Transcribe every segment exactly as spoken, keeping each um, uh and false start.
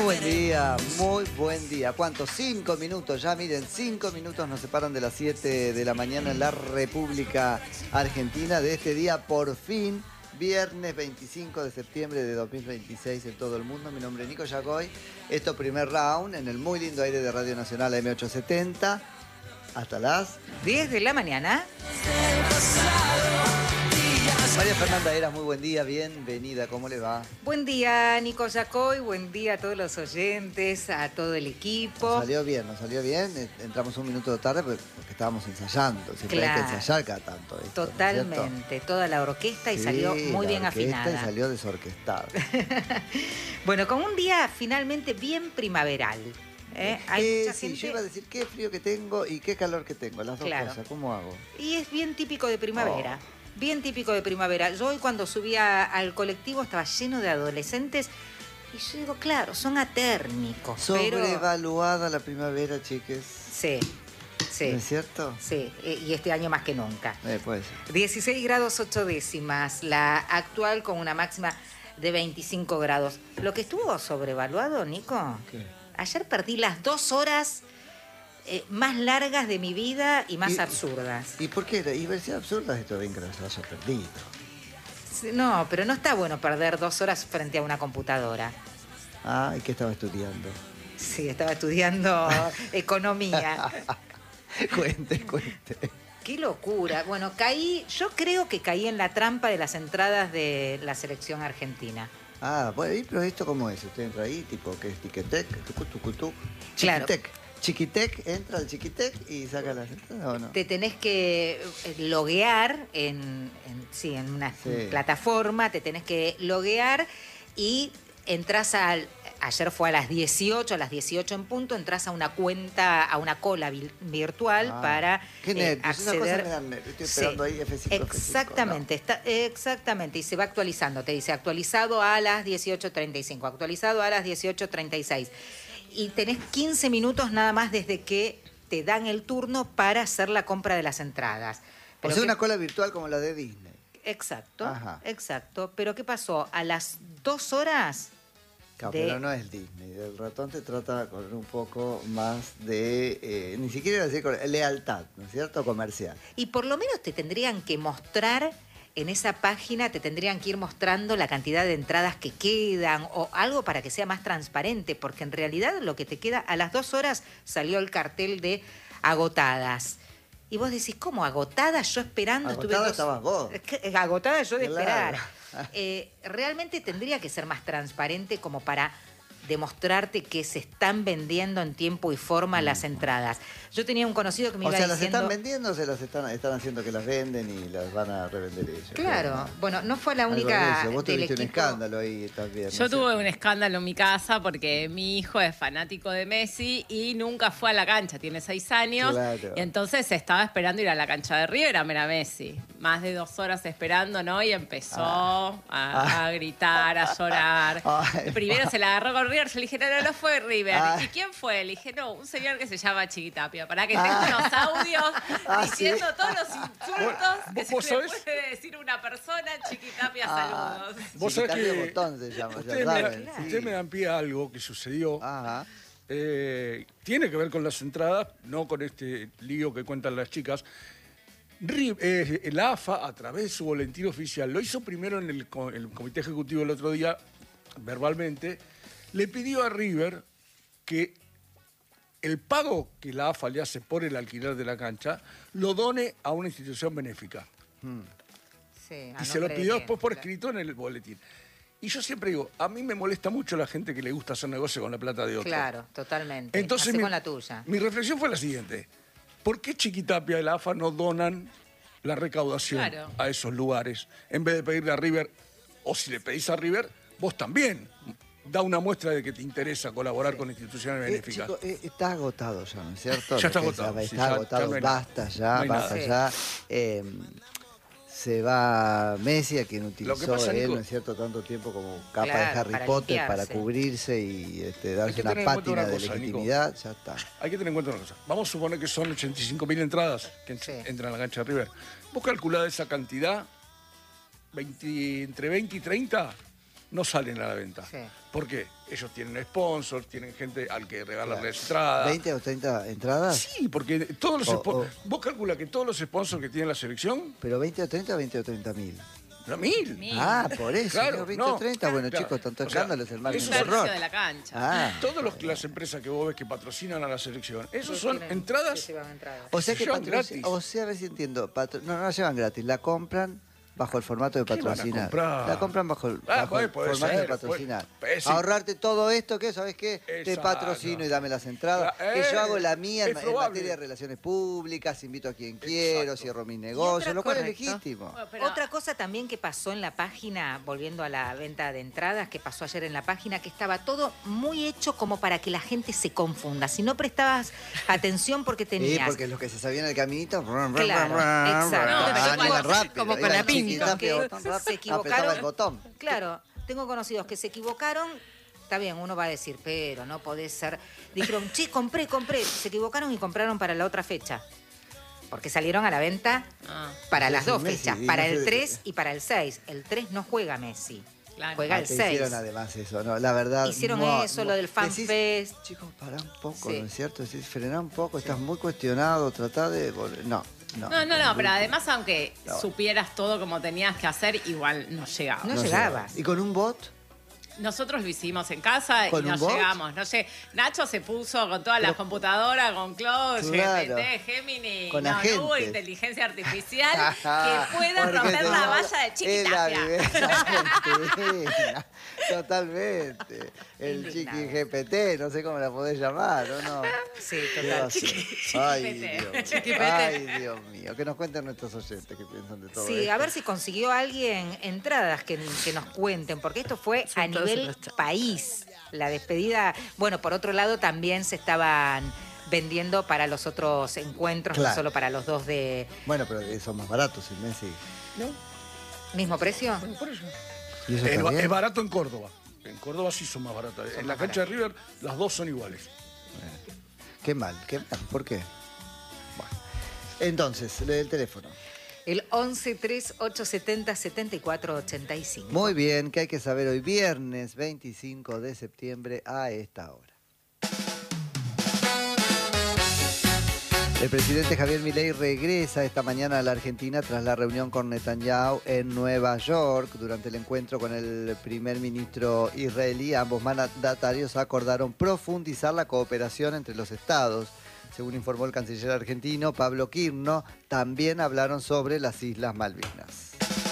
buen día, muy buen día. ¿Cuántos? Cinco minutos ya, miren, cinco minutos nos separan de las siete de la mañana en la República Argentina de este día, por fin, viernes veinticinco de septiembre de dos mil veintiséis en todo el mundo. Mi nombre es Nico Yacoy. Esto primer round en el muy lindo aire de Radio Nacional M ochocientos setenta. Hasta las diez de la mañana. María Fernanda Eras, muy buen día, bienvenida, ¿cómo le va? Buen día, Nico Yacoy, buen día a todos los oyentes, a todo el equipo. Nos salió bien, nos salió bien. Entramos un minuto tarde porque estábamos ensayando. Siempre Claro. hay que ensayar cada tanto. Esto, Totalmente, ¿no? toda la orquesta y Sí, salió muy la bien orquesta afinada. Y salió desorquestada. Bueno, con un día finalmente bien primaveral. ¿eh? Hay Eh, mucha sí, gente... yo iba a decir qué frío que tengo y qué calor que tengo, las dos Claro. cosas, ¿cómo hago? Y es bien típico de primavera. Oh. Bien típico de primavera. Yo hoy cuando subía al colectivo estaba lleno de adolescentes y yo digo, claro, son atérmicos, pero... Sobrevaluada la primavera, chiques. Sí, sí. ¿No es cierto? Sí, eh, y este año más que nunca. Eh, puede ser. dieciséis grados ocho décimas, la actual con una máxima de veinticinco grados. Lo que estuvo sobrevaluado, Nico, ¿Qué? ayer perdí las dos horas eh, más largas de mi vida y más Y- absurdas. ¿Y por qué? Y ver si absurdas esto bien que las haya perdido. Sí, no, pero no está bueno perder dos horas frente a una computadora. Ah, ¿y qué estaba estudiando? Sí, estaba estudiando economía. Cuente, cuente. Qué locura. Bueno, caí, yo creo que caí en la trampa de las entradas de la selección argentina. Ah, bueno, ¿y pero esto cómo es? Usted entra ahí, tipo, ¿qué es? Tiquetec, tucu, tucu, tuc. Claro. Chiquitec. Chiquitec, entra al Chiquitec y saca las entradas, ¿o no? Te tenés que eh, loguear en, en- sí, en una Sí. plataforma, te tenés que loguear y entras al... Ayer fue a las dieciocho, a las dieciocho en punto, entras a una cuenta, a una cola vi- virtual Ah, para qué eh, nervios, esas cosas acceder... me dan nervios. Estoy Sí, esperando ahí F cinco, F cinco, exactamente, está, exactamente, y se va actualizando. Te dice actualizado a las dieciocho treinta y cinco, actualizado a las dieciocho treinta y seis. Y tenés quince minutos nada más desde que te dan el turno para hacer la compra de las entradas. O Pero sea, ¿qué- una cola virtual como la de Disney. Exacto, Ajá. exacto. Pero ¿qué pasó? A las dos horas... Claro, de- pero no es Disney. El ratón te trata con un poco más de, eh, ni siquiera decir con- lealtad, ¿no es cierto? Comercial. Y por lo menos te tendrían que mostrar en esa página, te tendrían que ir mostrando la cantidad de entradas que quedan o algo para que sea más transparente, porque en realidad lo que te queda, a las dos horas salió el cartel de agotadas. Y vos decís, ¿cómo agotadas? Yo esperando. estuve Agotada dos- estabas vos. Es que- Agotada yo de Claro. esperar. Eh, realmente tendría que ser más transparente como para demostrarte que se están vendiendo en tiempo y forma las entradas. Yo tenía un conocido que me O iba sea, ¿las diciendo... están vendiendo o se las están, están haciendo que las venden y las van a revender ellos? Claro, ¿no? bueno, no fue la Algo de única eso. Vos del tuviste un equipo. escándalo ahí también. Yo no sé. tuve un escándalo en mi casa porque mi hijo es fanático de Messi y nunca fue a la cancha, tiene seis años. Claro. Y entonces estaba esperando ir a la cancha de River a ver a Messi. Más de dos horas esperando, ¿no? Y empezó Ah. a, Ah. a gritar, a llorar. Ay, Primero no. se la agarró con River, yo le dije, no, no, no fue River. Ay. ¿Y quién fue? Le dije, no, un señor que se llama Chiquitapia. Para que Ah. tenga los audios Ah, diciendo ¿sí? todos los insultos que ¿Vos se le sabés? puede decir una persona, Chiquitapia, Ah. saludos. Vos sabés Chiquitapia que Botón se llama, ya ustedes, me, saben, da- sí. ustedes me dan pie a algo que sucedió. Ajá. Eh, tiene que ver con las entradas, no con este lío que cuentan las chicas. Ri- eh, la A F A, a través de su boletín oficial, lo hizo primero en el, co- el comité ejecutivo el otro día, verbalmente, le pidió a River que el pago que la A F A le hace por el alquiler de la cancha lo done a una institución benéfica. Sí, a Y se lo nombre de pidió quién, después por claro. escrito en el boletín. Y yo siempre digo, a mí me molesta mucho la gente que le gusta hacer negocio con la plata de otro. Claro, totalmente. Entonces Hacé mi, con la tuya. mi reflexión fue la siguiente. ¿Por qué Chiquitapia y la A F A no donan la recaudación Claro. a esos lugares? En vez de pedirle a River, o si le pedís a River, vos también. Da una muestra de que te interesa colaborar con instituciones Eh, benéficas. chico, eh, está agotado ya, ¿no es cierto? Ya está Lo que agotado, Está sí, ya- agotado, ya no hay nada. basta ya, No hay basta nada. ya. Eh, se va Messi, a quien utilizó pasa, él, Nico- ¿no es cierto?, tanto tiempo como capa Claro, de Harry para Potter limpiarse. para cubrirse y este, darse que una tener en cuenta pátina una de cosa, Nico. legitimidad, ya está. Hay que tener en cuenta una cosa. Vamos a suponer que son ochenta y cinco mil entradas que en- Sí. entran a la cancha de River. Vos calculás esa cantidad, veinte entre veinte y treinta no salen a la venta. Sí. ¿Por qué? Ellos tienen sponsors, tienen gente al que regalarle Claro. entradas. ¿veinte o treinta entradas? Sí, porque todos los O- spon- o- vos calcula que todos los sponsors que tiene la selección, ¿Pero veinte o treinta o veinte o treinta mil? no, mil. Mil. Ah, por eso. Claro, digo, veinte no. o treinta. Bueno, Claro. chicos, tanto O sea, escándalo es el margen eso de es Un un error. tercio de la cancha. Ah. Todas las empresas que vos ves que patrocinan a la selección, esos Sí, son tienen- entradas. sí, sí, van entradas. O sea Se que llevan patroci- gratis. O sea, a ver si entiendo. patro- No, no la llevan gratis. La compran bajo el formato de ¿Qué van a patrocinar. comprar? La compran bajo el, Ah, bajo puede- el puede formato ser, de patrocinar. puede- eh, sí. Ahorrarte todo esto, que ¿sabes qué? Te Exacto. patrocino y dame las entradas. La- que yo eh, hago la mía en, es en probable. materia de relaciones públicas, invito a quien quiero, Exacto. cierro mis Y negocios, otra- lo cual es correcto. legítimo. Bueno, pero- Otra cosa también que pasó en la página, volviendo a la venta de entradas, que pasó ayer en la página, que estaba todo muy hecho como para que la gente se confunda. Si no prestabas atención porque Sí, tenías... porque los que se sabían el caminito, rum, rum, Claro, rum, rum, exacto. rum, No, pero iban igual, rápido, como con iban la pinta, chiquitán, que pero tan se rápido, equivocaron. apretaba el botón. Claro, tengo conocidos que se equivocaron. Está bien, uno va a decir, pero no podés ser. Dijeron, che, compré, compré. Se equivocaron y compraron para la otra fecha. Porque salieron a la venta Ah, para Sí, las sí, dos Messi, fechas, y para no el sé- tres y para el seis. El tres no juega Messi, claro. juega Ah, el te seis. hicieron además eso, ¿no? La verdad. Hicieron mo- eso, mo- lo del Fan decís, Fest. Chicos, pará un poco, Sí. ¿no es cierto? Decís, frená un poco, estás muy cuestionado, tratá de volver. No, no. No, no, no, pero además, aunque No. supieras todo como tenías que hacer, igual no llegaba. No No llegabas. llegaba. ¿Y con un bot? Nosotros lo hicimos en casa y ¿Con no un bot? llegamos. No sé, Nacho se puso con todas las computadoras, con Cloud, Claro. G P T, Gemini. Con no, no hubo agentes. inteligencia artificial que pueda Porque romper la tenemos- valla de Es la Chiquitapia. vivencia argentina, totalmente. El Indignado. chiqui G P T, no sé cómo la podés llamar, ¿o no? Sí, ¿Qué total. va a ser? Ay, Dios. Chiquipete. Ay, Dios mío. Que nos cuenten nuestros oyentes qué piensan de todo Sí, esto. a ver si consiguió alguien entradas que, que nos cuenten, porque esto fue a Son todos nivel los chats. país. La despedida, bueno, por otro lado también se estaban vendiendo para los otros encuentros, Claro. no solo para los dos de Bueno, pero son más baratos el Messi. ¿No? mismo precio. Bueno, por eso. ¿Y eso Es, está ba- bien? es barato en Córdoba. En Córdoba sí son más baratas. Son en la más cancha de River, las dos son iguales. Qué mal, qué mal. ¿Por qué? Bueno. Entonces, lee el teléfono. El once tres ocho setenta setenta y cuatro ochenta y cinco. Muy bien, ¿qué hay que saber hoy? Viernes veinticinco de septiembre a esta hora. El presidente Javier Milei regresa esta mañana a la Argentina tras la reunión con Netanyahu en Nueva York. Durante el encuentro con el primer ministro israelí, ambos mandatarios acordaron profundizar la cooperación entre los estados. Según informó el canciller argentino Pablo Quirno, también hablaron sobre las Islas Malvinas.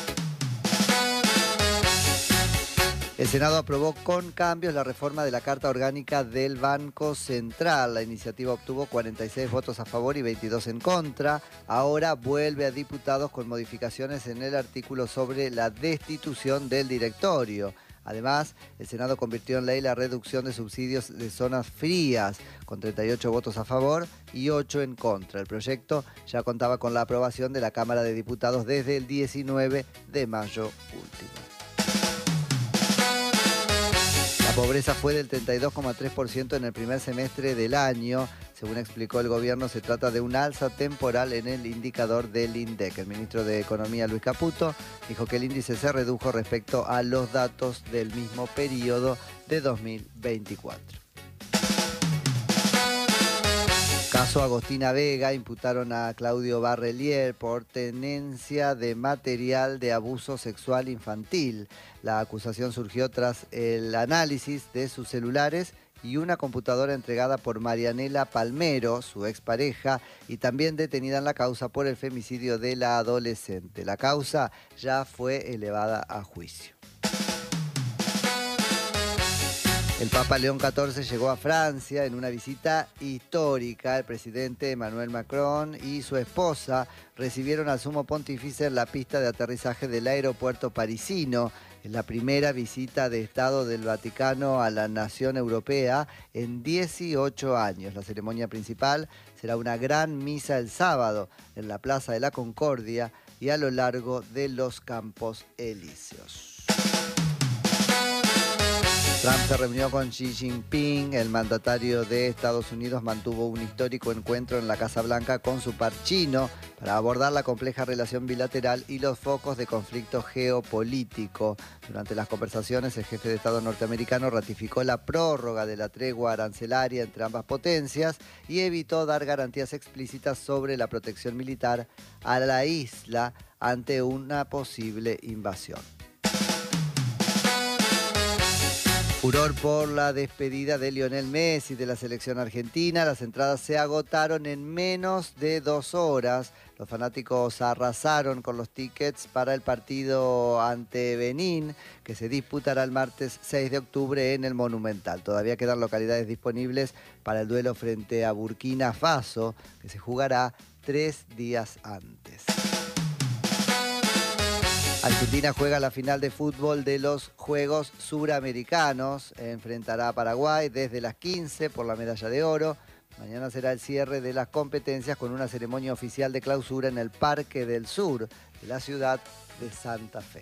El Senado aprobó con cambios la reforma de la Carta Orgánica del Banco Central. La iniciativa obtuvo cuarenta y seis votos a favor y veintidós en contra. Ahora vuelve a diputados con modificaciones en el artículo sobre la destitución del directorio. Además, el Senado convirtió en ley la reducción de subsidios de zonas frías, con treinta y ocho votos a favor y ocho en contra. El proyecto ya contaba con la aprobación de la Cámara de Diputados desde el diecinueve de mayo último. La pobreza fue del treinta y dos coma tres por ciento en el primer semestre del año. Según explicó el gobierno, se trata de un alza temporal en el indicador del INDEC. El ministro de Economía, Luis Caputo, dijo que el índice se redujo respecto a los datos del mismo periodo de dos mil veinticuatro. Caso Agostina Vega, imputaron a Claudio Barrelier por tenencia de material de abuso sexual infantil. La acusación surgió tras el análisis de sus celulares y una computadora entregada por Marianela Palmero, su expareja, y también detenida en la causa por el femicidio de la adolescente. La causa ya fue elevada a juicio. El Papa León catorce llegó a Francia en una visita histórica. El presidente Emmanuel Macron y su esposa recibieron al sumo pontífice en la pista de aterrizaje del aeropuerto parisino. Es la primera visita de Estado del Vaticano a la nación europea en dieciocho años. La ceremonia principal será una gran misa el sábado en la Plaza de la Concordia y a lo largo de los Campos Elíseos. Trump se reunió con Xi Jinping. El mandatario de Estados Unidos mantuvo un histórico encuentro en la Casa Blanca con su par chino para abordar la compleja relación bilateral y los focos de conflicto geopolítico. Durante las conversaciones, el jefe de Estado norteamericano ratificó la prórroga de la tregua arancelaria entre ambas potencias y evitó dar garantías explícitas sobre la protección militar a la isla ante una posible invasión. Furor por la despedida de Lionel Messi de la selección argentina. Las entradas se agotaron en menos de dos horas. Los fanáticos arrasaron con los tickets para el partido ante Benín, que se disputará el martes seis de octubre en el Monumental. Todavía quedan localidades disponibles para el duelo frente a Burkina Faso, que se jugará tres días antes. Argentina juega la final de fútbol de los Juegos Suramericanos. Enfrentará a Paraguay desde las quince por la medalla de oro. Mañana será el cierre de las competencias con una ceremonia oficial de clausura en el Parque del Sur de la ciudad de Santa Fe.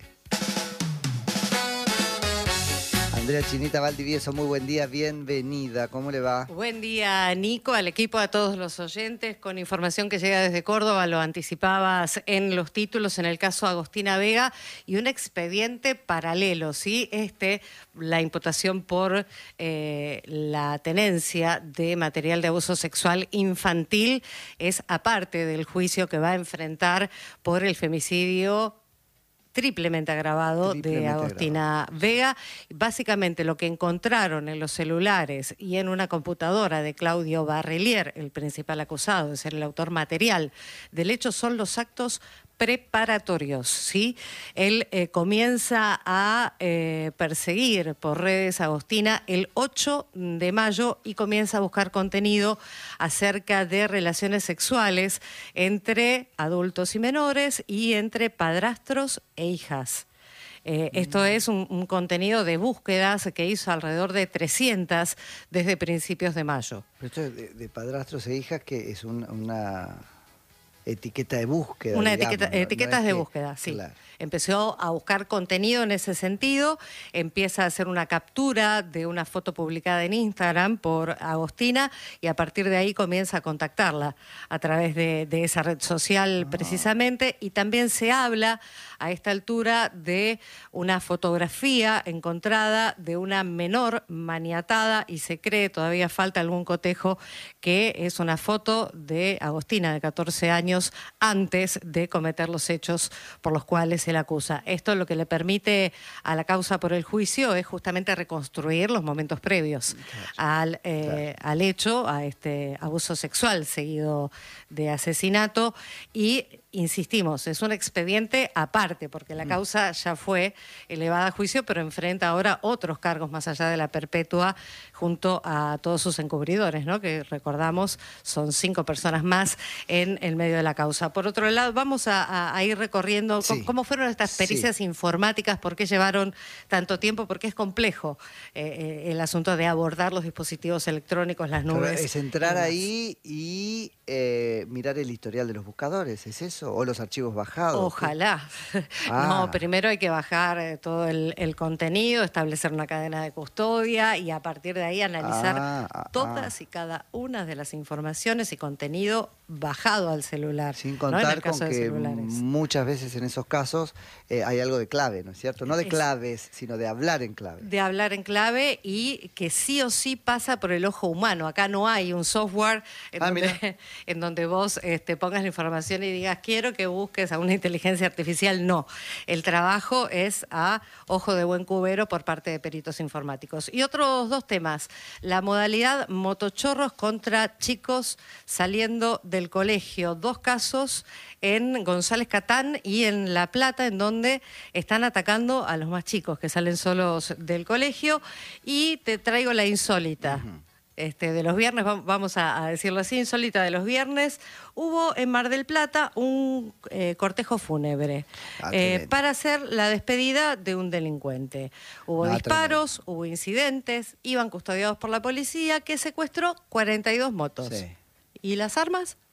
Andrea Chinita Valdivieso, muy buen día, bienvenida. ¿Cómo le va? Buen día, Nico, al equipo, a todos los oyentes, con información que llega desde Córdoba, lo anticipabas en los títulos, en el caso Agostina Vega, y un expediente paralelo, ¿sí? Este, la imputación por eh, la tenencia de material de abuso sexual infantil, es aparte del juicio que va a enfrentar por el femicidio triplemente agravado Triplemente de Agostina agravado. Vega. Básicamente lo que encontraron en los celulares y en una computadora de Claudio Barrelier, el principal acusado de ser el autor material del hecho, son los actos preparatorios, ¿sí? Él eh, comienza a eh, perseguir por redes a Agostina el ocho de mayo y comienza a buscar contenido acerca de relaciones sexuales entre adultos y menores y entre padrastros e hijas. Eh, mm. Esto es un, un contenido de búsquedas que hizo alrededor de trescientas desde principios de mayo. Pero esto de, de padrastros e hijas, que es un, una... etiqueta de búsqueda. Una digamos, etiqueta, ¿no? etiquetas no de que, búsqueda, sí. Claro. Empezó a buscar contenido en ese sentido, empieza a hacer una captura de una foto publicada en Instagram por Agostina y a partir de ahí comienza a contactarla a través de, de esa red social ah. precisamente, y también se habla a esta altura de una fotografía encontrada de una menor maniatada y se cree, todavía falta algún cotejo, que es una foto de Agostina de catorce años antes de cometer los hechos por los cuales él acusa. Esto lo que le permite a la causa por el juicio es justamente reconstruir los momentos previos claro. al, eh, claro. al hecho, a este abuso sexual seguido de asesinato, y insistimos, es un expediente aparte, porque la causa ya fue elevada a juicio, pero enfrenta ahora otros cargos más allá de la perpetua junto a todos sus encubridores, ¿no? Que recordamos son cinco personas más en el medio de la causa. Por otro lado, vamos a, a, a ir recorriendo sí. cómo fueron estas pericias sí. informáticas, por qué llevaron tanto tiempo, porque es complejo eh, el asunto de abordar los dispositivos electrónicos, las nubes. Pero es entrar ahí y eh, mirar el historial de los buscadores, ¿es eso? ¿O los archivos bajados? Ojalá. Ah. No, primero hay que bajar eh, todo el, el contenido, establecer una cadena de custodia y a partir de ahí analizar ah, todas ah. y cada una de las informaciones y contenido bajado al celular. Sin contar ¿no? con que muchas veces en esos casos eh, hay algo de clave, ¿no es cierto? No de claves, es, sino de hablar en clave. De hablar en clave y que sí o sí pasa por el ojo humano. Acá no hay un software en, ah, donde, en donde vos este, pongas la información y digas quiero que busques a una inteligencia artificial. No, el trabajo es a ojo de buen cubero por parte de peritos informáticos. Y otros dos temas, la modalidad motochorros contra chicos saliendo del colegio. Dos casos en González Catán y en La Plata, en donde están atacando a los más chicos que salen solos del colegio. Y te traigo la insólita. Uh-huh. Este, de los viernes, vamos a, a decirlo así, insólita de los viernes, hubo en Mar del Plata un eh, cortejo fúnebre ah, eh, para hacer la despedida de un delincuente. Hubo ah, disparos, tremendo. Hubo incidentes, iban custodiados por la policía que secuestró cuarenta y dos motos. Sí. ¿Y las armas?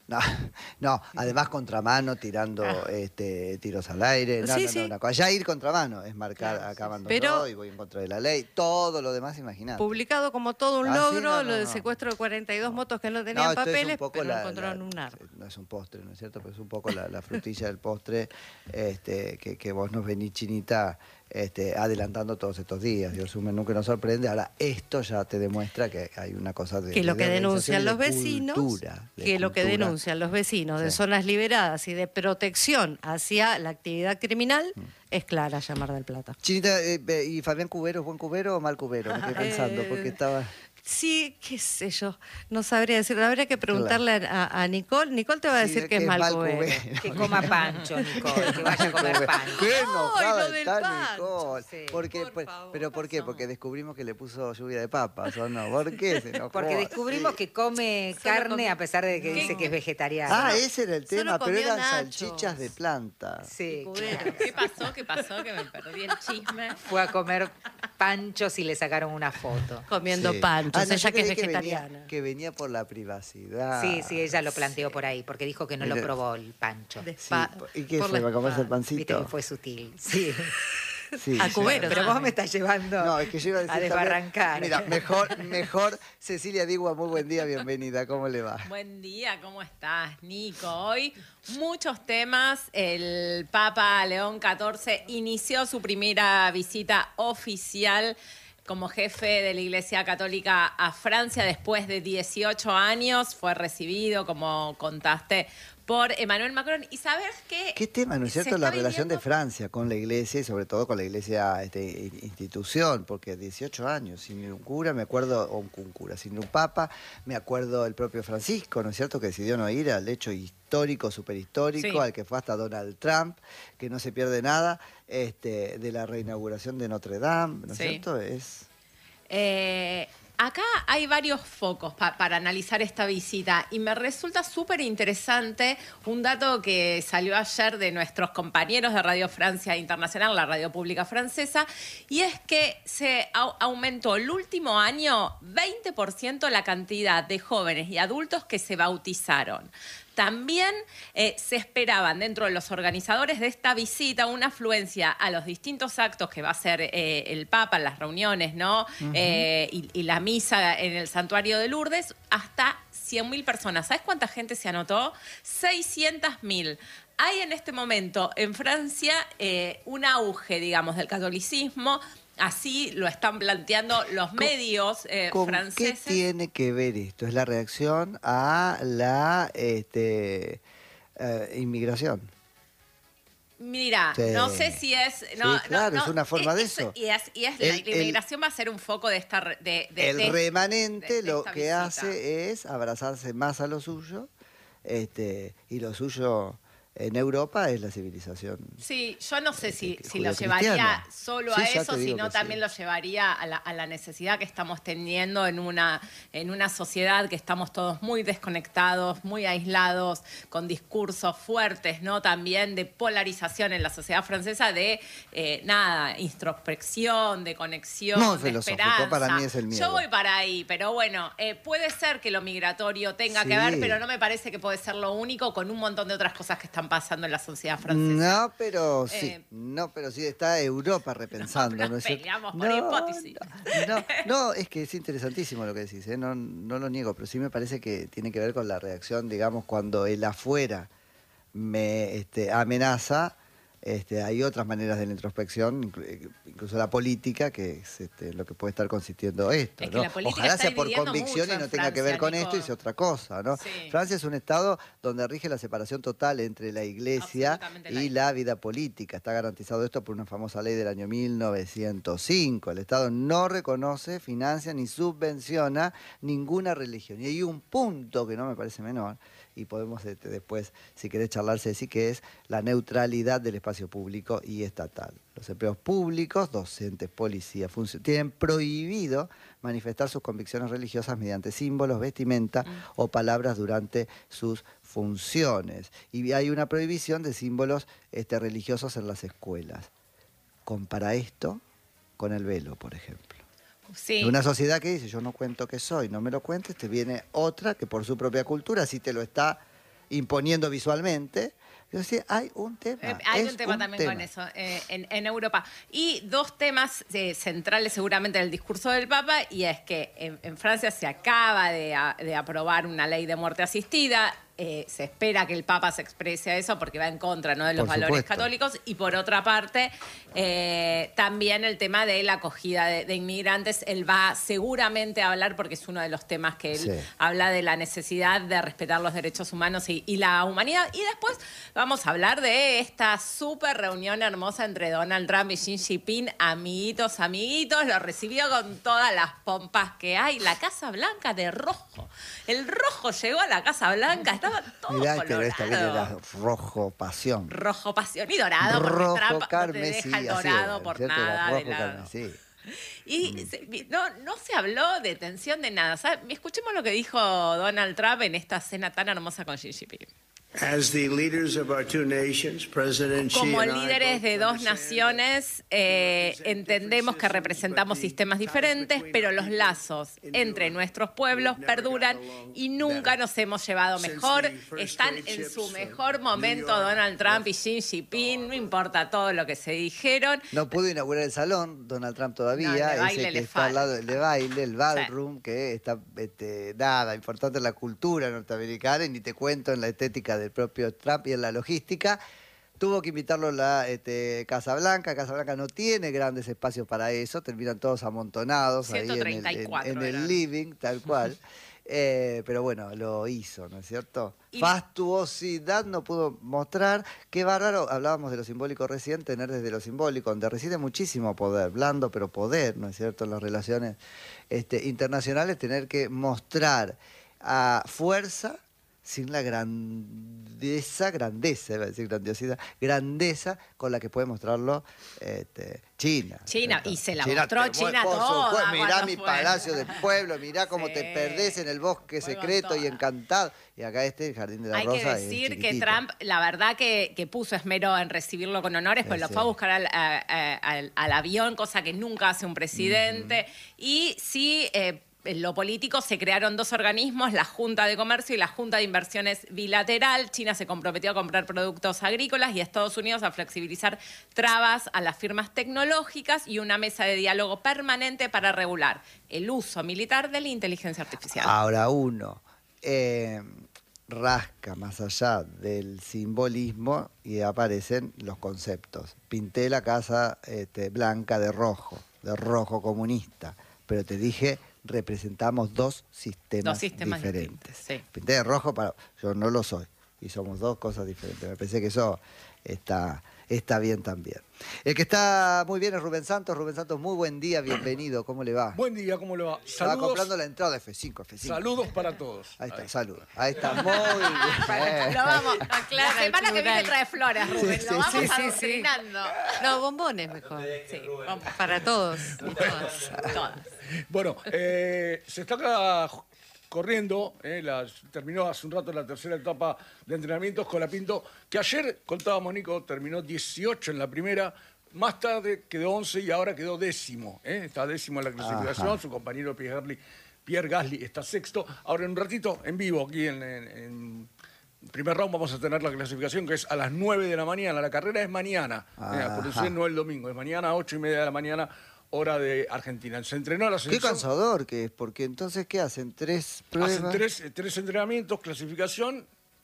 No, no, además contramano, tirando Ah. este, tiros al aire. No, Sí, no, sí. no, una cosa. Ya ir contramano es marcar Claro, acá sí, mando sí. yo Pero- y voy en contra de la ley. Todo lo demás, imagínate. Publicado como todo un Ah, sí, logro, no, no, lo del no. secuestro de cuarenta y dos motos que no No, tenían esto es un papeles, poco pero la- encontraron la- un arma. No es un postre, ¿no es cierto? Pero es un poco la, la frutilla del postre este, que, que vos nos venís, Chinita, este, adelantando todos estos días. Dios mío, nunca nos sorprende. Ahora, esto ya te demuestra que hay una cosa de Que lo de que organización denuncian y los de vecinos, cultura, de que lo que cultura. denuncian los vecinos de Sí. zonas liberadas y de protección hacia la actividad criminal Mm. es clara ya Mar del Plata. Chinita, eh, eh, ¿y Fabián Cubero es buen cubero o mal cubero? Me quedé pensando, Eh, porque estaba... Sí, qué sé yo, no sabría decir, habría que preguntarle a, a Nicole. Nicole te va a Sí, decir que es mal cubero. Que coma pancho, Nicole, que vaya a comer pancho. Qué Ay, enojada lo del está pancho, Nicole. sí. Porque, Por pues, favor, ¿pero por qué? pasó. Porque descubrimos que le puso lluvia de papas, ¿o no? ¿Por qué se enojó? Porque descubrimos Sí. que come Solo carne comió- a pesar de que No. dice que es vegetariano. Ah, ese era el Solo tema, pero comió eran nachos. salchichas de planta. Sí, Cubero. claro. ¿Qué pasó? ¿Qué pasó? Que me perdí el chisme. Fue a comer panchos y le sacaron una foto. Comiendo Sí. panchos, Ah, no, ella yo que es creí vegetariana. venía, que venía por la privacidad. Sí, sí, ella lo planteó por ahí, porque dijo que no lo Mira. probó el pancho. De- Sí, Pa- ¿y qué por fue? la ¿Va a comerse el espalda. Viste pancito? que fue sutil. Sí. Sí, A sí. cubero. Pero ¿sabes? vos me estás llevando No, es que yo iba a decir a también- desbarrancar. Mira, mejor, mejor Cecilia Digua, muy buen día, bienvenida, ¿cómo le va? Buen día, ¿cómo estás, Nico? Hoy muchos temas. El Papa León catorce inició su primera visita oficial como jefe de la Iglesia Católica a Francia después de dieciocho años. Fue recibido, como contaste, por Emmanuel Macron. ¿Y sabes qué? ¿Qué tema, no es Se cierto? está La relación de viviendo- Francia con la iglesia y sobre todo con la iglesia este, institución, porque dieciocho años sin un cura, me acuerdo, o un cura, sin un papa, me acuerdo el propio Francisco, ¿no es cierto? Que decidió no ir al hecho histórico, superhistórico, Sí. al que fue hasta Donald Trump, que no se pierde nada, este, de la reinauguración de Notre Dame, ¿no es Sí. cierto? Es... Eh, acá hay varios focos pa- para analizar esta visita y me resulta súper interesante un dato que salió ayer de nuestros compañeros de Radio Francia Internacional, la radio pública francesa, y es que se au- aumentó el último año veinte por ciento la cantidad de jóvenes y adultos que se bautizaron. También eh, se esperaban dentro de los organizadores de esta visita una afluencia a los distintos actos que va a hacer eh, el Papa, las reuniones, ¿no? Eh, y, y la misa en el santuario de Lourdes, hasta cien mil personas. ¿Sabes cuánta gente se anotó? seiscientas mil. Hay en este momento en Francia eh, un auge, digamos, del catolicismo. Así lo están planteando los medios eh, ¿Con franceses. qué tiene que ver esto? Es la reacción a la este, eh, inmigración. Mira, Sí. no sé si es... No, Sí, claro, no, es no, una forma de es- eso. Y es, y es El- la, el- la inmigración va a ser un foco de esta... re- De, de- El de- remanente de- de lo esta que visita. hace es abrazarse más a lo suyo, este, y lo suyo en Europa es la civilización. Sí, yo no sé si, Eh, si lo judio-cristiana. llevaría solo Sí, a ya eso, te digo sino que también sí. lo llevaría a la, a la necesidad que estamos teniendo en una, en una sociedad que estamos todos muy desconectados, muy aislados, con discursos fuertes, ¿no? También de polarización en la sociedad francesa, de eh, nada, introspección, de conexión, Muy de filosófico, esperanza. para mí es el miedo. Yo voy para ahí, pero bueno, eh, puede ser que lo migratorio tenga que Sí. ver, pero no me parece que puede ser lo único con un montón de otras cosas que están pasando en la sociedad francesa. No, pero sí, Eh, no, pero sí está Europa repensando, no ¿no, es cierto? peleamos por hipótesis. No, no, no, es que es interesantísimo lo que decís, ¿eh? no, no lo niego, pero sí me parece que tiene que ver con la reacción, digamos, cuando el afuera me este, amenaza. Este, hay otras maneras de la introspección, inclu- incluso la política, que es este, lo que puede estar consistiendo esto. Es que ¿no? la política Ojalá está sea por dividiendo convicción mucho y no en tenga que ver Francia, con esto y Nico. sea otra cosa. ¿no? Sí. Francia es un estado donde rige la separación total entre la iglesia Absolutamente y laica. la vida política. Está garantizado esto por una famosa ley del año mil novecientos cinco. El Estado no reconoce, financia ni subvenciona ninguna religión. Y hay un punto que no me parece menor, y podemos este, después, si querés charlar, Ceci, que es la neutralidad del espacio público y estatal. Los empleos públicos, docentes, policías, funcionarios, tienen prohibido manifestar sus convicciones religiosas mediante símbolos, vestimenta o palabras durante sus funciones. Y hay una prohibición de símbolos este, religiosos en las escuelas. Compara esto con el velo, por ejemplo. Sí. Una sociedad que dice, yo no cuento que soy, no me lo cuentes, te viene otra que por su propia cultura sí te lo está imponiendo visualmente. Yo decía, hay un tema. Eh, hay es un tema un también tema. con eso eh, en, en Europa. Y dos temas eh, centrales seguramente del discurso del Papa, y es que en, en Francia se acaba de, a- de aprobar una ley de muerte asistida. Eh, se espera que el Papa se exprese a eso porque va en contra, ¿no?, de los Por valores supuesto. católicos. Y por otra parte, eh, también el tema de la acogida de, de inmigrantes. Él va seguramente a hablar, porque es uno de los temas que él Sí. habla de la necesidad de respetar los derechos humanos y, y la humanidad. Y después vamos a hablar de esta súper reunión hermosa entre Donald Trump y Xi Jinping. Amiguitos, amiguitos, lo recibió con todas las pompas que hay. La Casa Blanca de rojo. El rojo llegó a la Casa Blanca, estaba todo Mirá, colorado. pero esta vez era rojo pasión. Rojo pasión y dorado, porque Rojo Trump no te carmesí, deja el así dorado era, por ¿cierto? Era nada de rojo lado. carmesí. Y se- no, no se habló de tensión de nada. ¿Sabe? Escuchemos lo que dijo Donald Trump en esta cena tan hermosa con Xi Jinping. As the leaders of our two nations, President Xi Como and I líderes both de dos understand naciones, eh, entendemos que representamos sistemas diferentes, pero los lazos entre nuestros pueblos perduran y nunca nos hemos llevado mejor. Están en su mejor momento Donald Trump y Xi Jinping, no importa todo lo que se dijeron. No pudo inaugurar el salón, Donald Trump todavía, No, el de ese baile que le está al lado falta. del de baile, el ballroom, que está, este, nada, importante en la cultura norteamericana, y ni te cuento en la estética del propio Trump y en la logística. Tuvo que invitarlo a la este, Casa Blanca. Casa Blanca no tiene grandes espacios para eso, terminan todos amontonados ahí en el, ciento treinta y cuatro en- en el eran. living, tal cual. Eh, pero bueno, lo hizo, ¿no es cierto? Y- Fastuosidad no pudo mostrar. Qué bárbaro, hablábamos de lo simbólico recién, tener desde lo simbólico, donde reside muchísimo poder, blando pero poder, ¿no es cierto?, en las relaciones este, internacionales, tener que mostrar a fuerza sin la grandeza, grandeza, iba a decir grandiosidad, grandeza con la que puede mostrarlo este, China. China, ¿cierto? y se la mostró te China por toda supuesto, mirá cuando mi fue. palacio del pueblo, mirá cómo Sí. te perdés en el bosque Fue con secreto y toda. encantado. Y acá este, el Jardín de la Hay Rosa, que es decir que chiquitito. Trump, la verdad que, que puso esmero en recibirlo con honores, pues Sí, lo sí. fue a buscar al, a- a- al- al avión, cosa que nunca hace un presidente. Y sí, eh, en lo político se crearon dos organismos, la Junta de Comercio y la Junta de Inversiones Bilateral. China se comprometió a comprar productos agrícolas y Estados Unidos a flexibilizar trabas a las firmas tecnológicas, y una mesa de diálogo permanente para regular el uso militar de la inteligencia artificial. Ahora uno eh, rasca más allá del simbolismo y aparecen los conceptos. Pinté la Casa este, Blanca de rojo, de rojo comunista, pero te dije, representamos dos sistemas, Dos sistemas diferentes. distintos, sí. Pinté de rojo, para, yo no lo soy, y somos dos cosas diferentes. Me parece que eso está, está bien también. El que está muy bien es Rubén Santos. Rubén Santos, muy buen día, bienvenido, ¿cómo le va? Buen día, ¿cómo le va? Estaba Saludos, comprando la entrada de F cinco, F cinco. saludos para todos. Ahí está, Ahí. saludos. Ahí está, muy bien. Lo vamos, la semana que viene trae flores, Rubén. Sí, Lo vamos sí, sí, sí. adoctrinando. No, bombones mejor. Sí, vamos. Para todos y todas. Todas. Bueno, eh, se está acá corriendo, eh, la- terminó hace un rato la tercera etapa de entrenamientos con la Pinto, que ayer, contábamos Nico, terminó dieciocho en la primera, más tarde quedó once y ahora quedó décimo. eh, Está décimo en la clasificación, Ajá. su compañero Pierre Gasly, Pierre Gasly está sexto. Ahora en un ratito, en vivo, aquí en, en- en primer round, vamos a tener la clasificación, que es a las nueve de la mañana. La carrera es mañana, eh, por eso Ajá. no el domingo, es mañana a ocho y media de la mañana, hora de Argentina. Se entrenó la Qué selección. cansador que es, porque entonces, ¿qué hacen? ¿Tres pruebas? Hacen tres, eh, tres entrenamientos, clasificación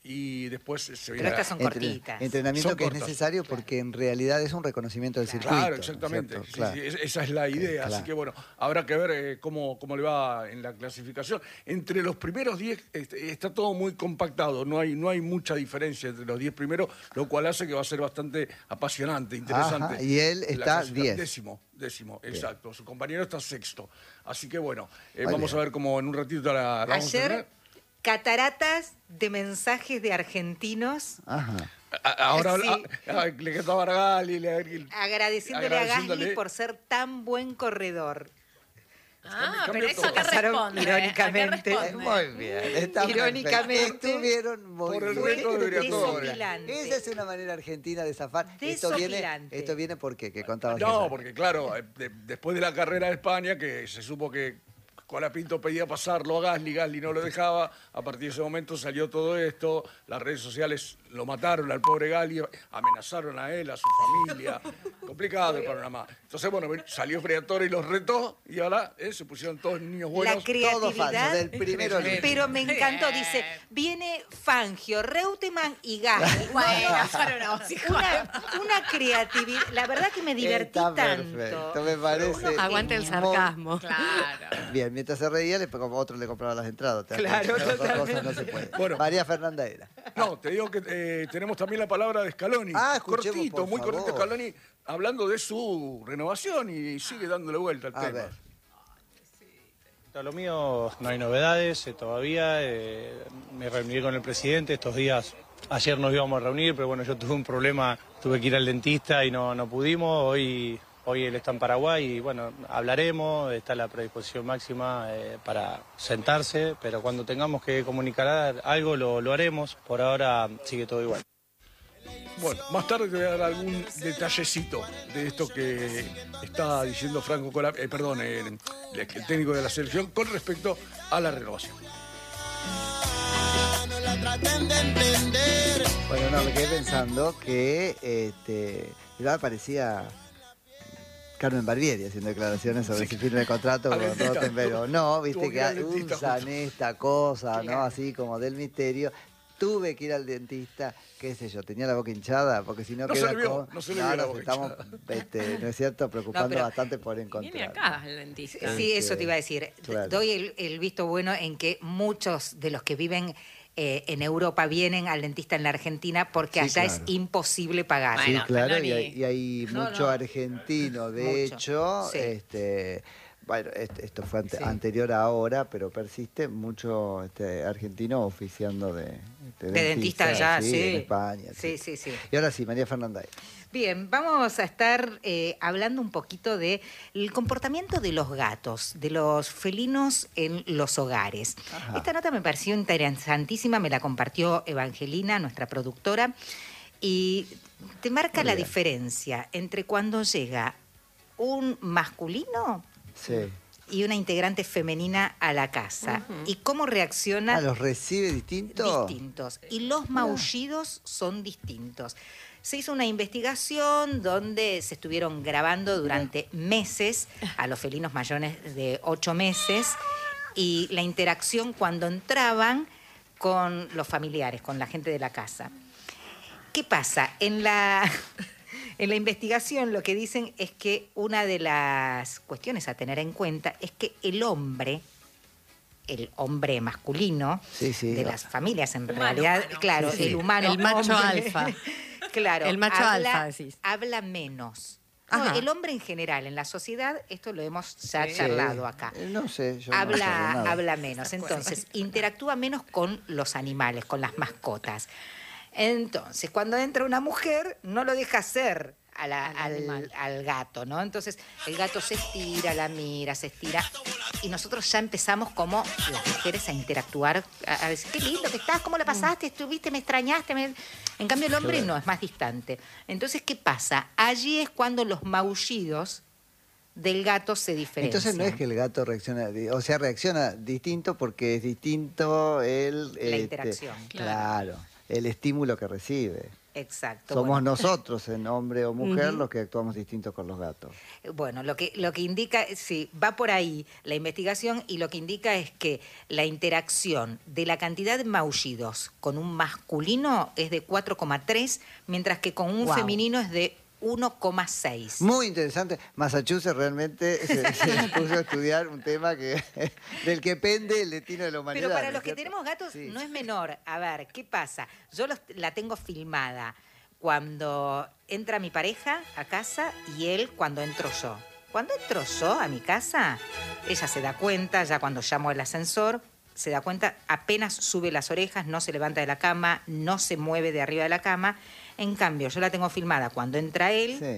y después se Pero viene. estas son Entre- cortitas. Entrenamiento Son que cortas. es necesario porque en realidad es un reconocimiento del circuito. Claro, ¿no es exactamente. cierto? Sí, Claro. sí, es- esa es la idea. claro. Así que bueno, habrá que ver eh, cómo, cómo le va en la clasificación. Entre los primeros diez este, está todo muy compactado, no hay, no hay mucha diferencia entre los diez primeros, lo cual hace que va a ser bastante apasionante, interesante. Ajá, y él la está clasificación. diez. Décimo, décimo, exacto. Su compañero está sexto. Así que bueno, eh, Muy vamos bien. a ver cómo en un ratito la, la vamos a Ayer, tener. cataratas de mensajes de argentinos Ajá. A- Ahora Sí. a- a- le quedó a Bargali, le, agradeciéndole, a Agradeciéndole. Gasly por ser tan buen corredor. Ah, Cambia pero eso todo. qué Pasaron responde. irónicamente. ¿A qué responde? Muy bien. Está Irónicamente, perfecto. Estuvieron muy por el bien. reto ¿Qué de querés que te Briatore. diga? Desopilante. Esa es una manera argentina de zafar. Esto viene, Desopilante. esto viene porque que contabas No, ayer. porque claro, eh, de- después de la carrera de España, que se supo que Colapinto pedía pasarlo a Gasly, Gasly no lo dejaba. A partir de ese momento salió todo esto. Las redes sociales lo mataron al pobre Gasly, amenazaron a él, a su familia. Complicado el panorama. Entonces, bueno, salió Briatore y los retó y ahora eh, se pusieron todos niños buenos. La creatividad, todo falso, del primero al pero me encantó, dice, viene Fangio, Reutemann y Gasly. Bueno, fueron unos hijos. Una, una creatividad, la verdad que me divertí Está tanto. perfecto, me parece. Aguante el muy- sarcasmo. Claro. Bien, mientras se reía, le, como otro le compraba las entradas. ¿te das Claro, cuenta? Otra totalmente. cosa no se puede. Bueno. María Fernanda era. No, te digo que eh, tenemos también la palabra de Scaloni. Ah, escuchemos, cortito, por muy cortito favor. Scaloni, hablando de su renovación y sigue dándole vuelta al A tema. ver. Respecto a lo mío, no hay novedades eh, todavía. eh, me reuní con el presidente estos días. Ayer nos íbamos a reunir, pero bueno, yo tuve un problema, tuve que ir al dentista y no, no pudimos. Hoy, hoy él está en Paraguay y bueno, hablaremos, está la predisposición máxima eh, para sentarse, pero cuando tengamos que comunicar algo lo, lo haremos. Por ahora sigue todo igual. Bueno, más tarde te voy a dar algún detallecito de esto que está diciendo Franco Cola, eh, perdón, el, el técnico de la selección con respecto a la renovación. Bueno, no, me quedé pensando que este, ya parecía Carmen Barbieri haciendo declaraciones sobre si firme el contrato Al con dentista. Rottenberg. No, viste Tuvo que que ir al hay- dentista usan justo. esta cosa, ¿no? Claro. Así como del misterio. Tuve que ir al dentista, qué sé yo, tenía la boca hinchada, porque si no No se queda le vio, como- no se le no, vio la nos boca estamos, este, ¿no es cierto?, preocupando pero- bastante por Viene encontrar. acá el dentista. Sí, eso te iba a decir. Claro. Doy el, el visto bueno en que muchos de los que viven eh, en Europa vienen al dentista en la Argentina porque Sí, allá claro. es imposible pagar. Sí, Bueno, claro, Scaloni. y hay, y hay No, mucho no. argentino, de Mucho, hecho, sí. este, bueno, est- esto fue ante- Sí. anterior a ahora, pero persiste mucho este, argentino oficiando de, este, De dentista allá, sí. en España. Sí, etcétera. sí, sí. Y ahora sí, María Fernanda. Bien, vamos a estar eh, hablando un poquito del comportamiento de los gatos, de los felinos en los hogares. Ajá. Esta nota me pareció interesantísima, me la compartió Evangelina, nuestra productora, y te marca Muy la bien. diferencia entre cuando llega un masculino Sí. y una integrante femenina a la casa y cómo reacciona Ah, ¿los recibe distinto? distintos. Y los maullidos son distintos. Se hizo una investigación donde se estuvieron grabando durante meses a los felinos mayores de ocho meses y la interacción cuando entraban con los familiares, con la gente de la casa. ¿Qué pasa? En la, en la investigación lo que dicen es que una de las cuestiones a tener en cuenta es que el hombre, el hombre masculino Sí, sí. de las familias, en Humano, realidad, humano. claro, Sí, sí. el humano. El macho hombre, alfa. Claro, El macho habla, alfa, decís. habla menos. No, Ajá. el hombre en general, en la sociedad, esto lo hemos ya Sí. charlado acá. Eh, No sé, yo no habla, sabía nada. habla menos. Entonces, interactúa menos con los animales, con las mascotas. Entonces, cuando entra una mujer, no lo deja hacer a la- Al al, animal. al gato, ¿no? Entonces, el gato se estira, la mira, se estira. Y nosotros ya empezamos como las mujeres a interactuar, a, a decir, qué lindo que estás, ¿cómo la pasaste? ¿Estuviste? ¿Me extrañaste? me-". En cambio, el hombre Claro. no, es más distante. Entonces, ¿qué pasa? Allí es cuando los maullidos del gato se diferencian. Entonces no es que el gato reacciona, di- o sea, reacciona distinto porque es distinto el... La este, interacción. Claro, el estímulo que recibe. Exacto. Somos bueno. nosotros, en hombre o mujer, Ujú. los que actuamos distintos con los gatos. Bueno, lo que, lo que indica, sí, va por ahí la investigación y lo que indica es que la interacción de la cantidad de maullidos con un masculino es de cuatro coma tres, mientras que con un Guau. femenino es de uno coma seis. Muy interesante. Massachusetts realmente se, se puso a estudiar un tema que del que pende el destino de la humanidad. Pero para ¿no los es que cierto? tenemos gatos Sí. no es menor. A ver, ¿qué pasa? Yo los- la tengo filmada cuando entra mi pareja a casa y él cuando entro yo. Cuando entro yo a mi casa, ella se da cuenta, ya cuando llamo al ascensor, se da cuenta, apenas sube las orejas, no se levanta de la cama, no se mueve de arriba de la cama. En cambio, yo la tengo filmada cuando entra él, Sí.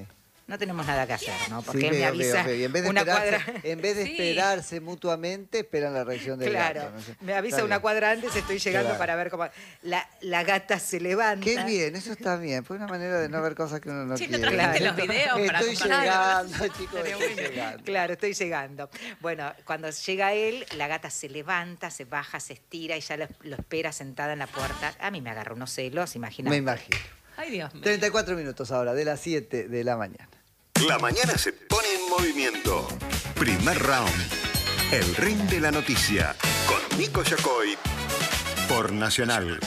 no tenemos nada que hacer, ¿no? Porque Sí, él me veo, avisa veo, veo. Y en vez de una esperarse, cuadra... en vez de Sí. esperarse mutuamente, esperan la reacción del Claro, gato. No sé. me avisa Está una bien. cuadra antes, estoy llegando Claro. para ver cómo... La, la gata se levanta. Qué bien, eso está bien. Fue una manera de no ver cosas que uno no Sí, ¿no quiere. trajiste Claro. los videos para Estoy compartir? llegando, chicos, Estaría estoy bueno. llegando. Claro, estoy llegando. Bueno, cuando llega él, la gata se levanta, se baja, se estira y ya lo, lo espera sentada en la puerta. A mí me agarra unos celos, imagínate. Me imagino. Ay, Dios mío. treinta y cuatro minutos ahora, de las siete de la mañana. La mañana se pone en movimiento. Primer round. El ring de la noticia. Con Nico Yacoy. Por Nacional.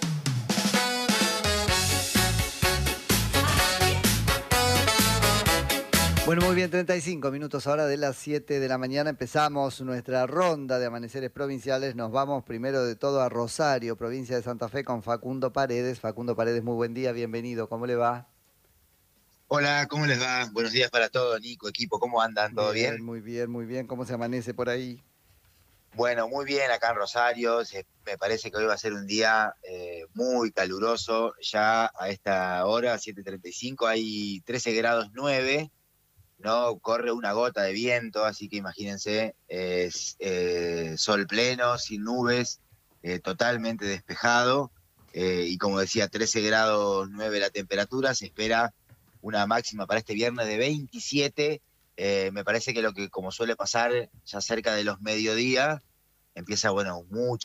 Bueno, muy bien, treinta y cinco minutos ahora de las siete de la mañana. Empezamos nuestra ronda de amaneceres provinciales. Nos vamos primero de todo a Rosario, provincia de Santa Fe, con Facundo Paredes. Facundo Paredes, muy buen día, bienvenido. ¿Cómo le va? Hola, ¿cómo les va? Buenos días para todos, Nico, equipo, ¿cómo andan? ¿Todo bien? Muy bien, muy bien. ¿Cómo se amanece por ahí? Bueno, muy bien acá en Rosario. Se- me parece que hoy va a ser un día eh, muy caluroso. Ya a esta hora, siete y treinta y cinco, hay trece grados nueve, ¿no? Corre una gota de viento, así que imagínense, es eh, sol pleno, sin nubes, eh, totalmente despejado. eh, y como decía, trece grados nueve la temperatura. Se espera una máxima para este viernes de veintisiete. Eh, me parece que lo que, como suele pasar, ya cerca de los mediodía, empieza, bueno, mucho